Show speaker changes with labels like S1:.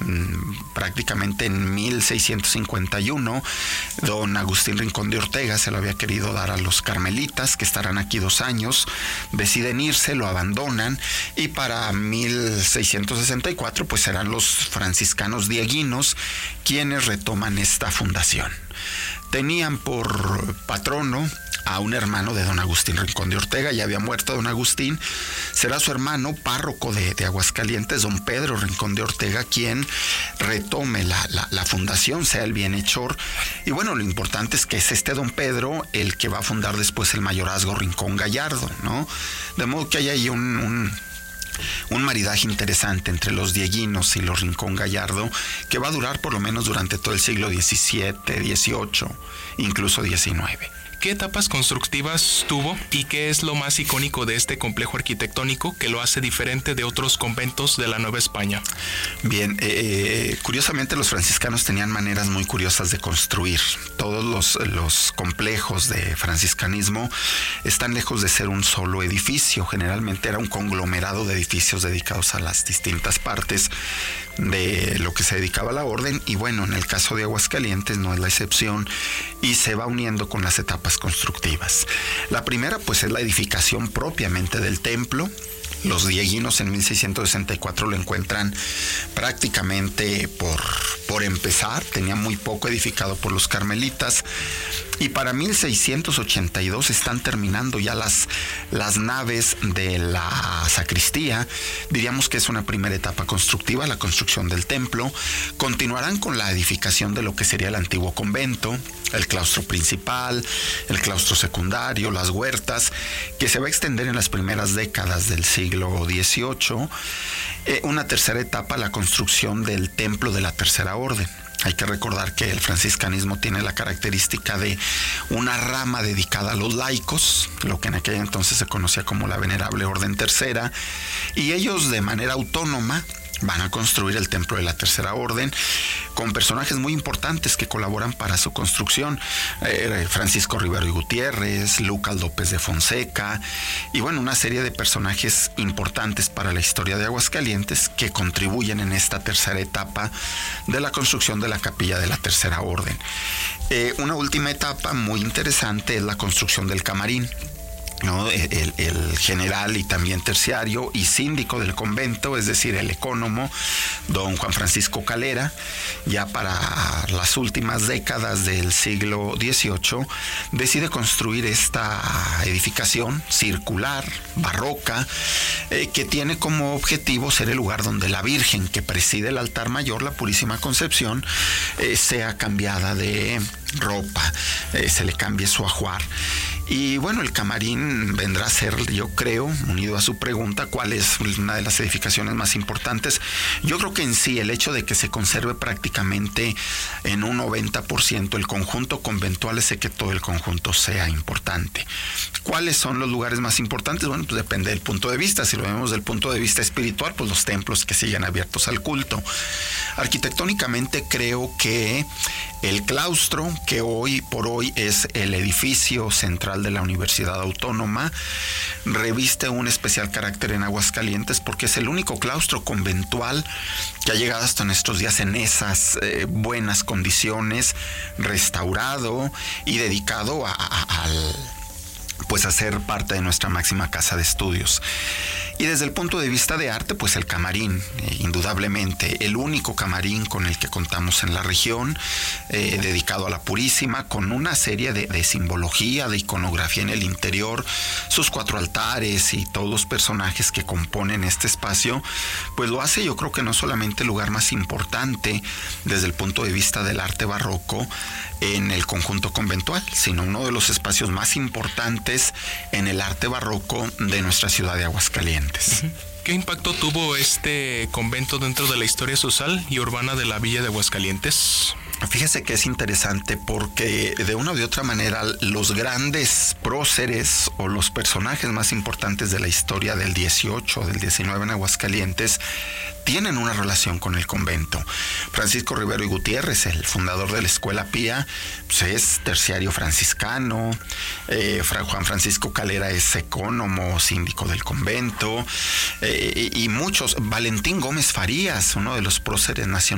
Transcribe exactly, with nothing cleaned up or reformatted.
S1: en, prácticamente en mil seiscientos cincuenta y uno, don Agustín Rincón de Ortega se lo había querido dar a los carmelitas, que estarán aquí dos años, deciden irse, lo abandonan, y para mil seiscientos sesenta y cuatro pues serán los franciscanos dieguinos quienes retoman esta fundación. Tenían por patrono a un hermano de don Agustín Rincón de Ortega, ya había muerto don Agustín, será su hermano párroco de, de Aguascalientes, don Pedro Rincón de Ortega, quien retome la, la, la fundación, sea el bienhechor. Y bueno, lo importante es que es este don Pedro el que va a fundar después el mayorazgo Rincón Gallardo, ¿no? De modo que hay ahí un... un un maridaje interesante entre los dieguinos y los Rincón Gallardo, que va a durar por lo menos durante todo el siglo diecisiete, dieciocho, incluso diecinueve.
S2: ¿Qué etapas constructivas tuvo y qué es lo más icónico de este complejo arquitectónico que lo hace diferente de otros conventos de la Nueva España?
S1: Bien, eh, curiosamente los franciscanos tenían maneras muy curiosas de construir. Todos los, los complejos de franciscanismo están lejos de ser un solo edificio. Generalmente era un conglomerado de edificios dedicados a las distintas partes de lo que se dedicaba a la orden, y bueno, en el caso de Aguascalientes no es la excepción, y se va uniendo con las etapas constructivas. La primera pues es la edificación propiamente del templo. Los dieguinos en mil seiscientos sesenta y cuatro lo encuentran prácticamente por, por empezar, tenía muy poco edificado por los carmelitas, y para mil seiscientos ochenta y dos están terminando ya las, las naves de la sacristía. Diríamos que es una primera etapa constructiva, la construcción del templo. Continuarán con la edificación de lo que sería el antiguo convento, el claustro principal, el claustro secundario, las huertas, que se va a extender en las primeras décadas del siglo dieciocho. Eh, una tercera etapa, la construcción del templo de la Tercera Orden. Hay que recordar que el franciscanismo tiene la característica de una rama dedicada a los laicos, lo que en aquel entonces se conocía como la Venerable Orden Tercera, y ellos de manera autónoma van a construir el templo de la Tercera Orden con personajes muy importantes que colaboran para su construcción. Eh, Francisco Rivero y Gutiérrez, Lucas López de Fonseca, y bueno, una serie de personajes importantes para la historia de Aguascalientes que contribuyen en esta tercera etapa de la construcción de la capilla de la Tercera Orden. Eh, una última etapa muy interesante es la construcción del camarín, ¿no? El, el general y también terciario y síndico del convento, es decir, el ecónomo, don Juan Francisco Calera, ya para las últimas décadas del siglo dieciocho, decide construir esta edificación circular, barroca, eh, que tiene como objetivo ser el lugar donde la Virgen que preside el altar mayor, la Purísima Concepción, eh, sea cambiada de ropa, eh, se le cambie su ajuar. Y bueno, el camarín vendrá a ser, yo creo, unido a su pregunta, ¿cuál es una de las edificaciones más importantes? Yo creo que en sí el hecho de que se conserve prácticamente en un noventa por ciento el conjunto conventual hace que todo el conjunto sea importante. ¿Cuáles son los lugares más importantes? Bueno, pues depende del punto de vista. Si lo vemos del punto de vista espiritual, pues los templos que siguen abiertos al culto. Arquitectónicamente creo que el claustro, que hoy por hoy es el edificio central de la Universidad Autónoma, reviste un especial carácter en Aguascalientes porque es el único claustro conventual que ha llegado hasta nuestros días en esas eh, buenas condiciones, restaurado y dedicado a, a, al pues a ser parte de nuestra máxima casa de estudios. Y desde el punto de vista de arte, pues el camarín, eh, indudablemente, el único camarín con el que contamos en la región, eh, dedicado a la Purísima, con una serie de, de simbología, de iconografía en el interior, sus cuatro altares y todos los personajes que componen este espacio, pues lo hace, yo creo que no solamente el lugar más importante desde el punto de vista del arte barroco en el conjunto conventual, sino uno de los espacios más importantes en el arte barroco de nuestra ciudad de Aguascalientes.
S2: ¿Qué impacto tuvo este convento dentro de la historia social y urbana de la villa de Aguascalientes?
S1: Fíjese que es interesante porque de una u de otra manera los grandes próceres o los personajes más importantes de la historia del dieciocho, del diecinueve en Aguascalientes tienen una relación con el convento. Francisco Rivero y Gutiérrez, el fundador de la Escuela Pía, pues es terciario franciscano. eh, Juan Francisco Calera es ecónomo, síndico del convento, eh, y muchos. Valentín Gómez Farías, uno de los próceres nacionales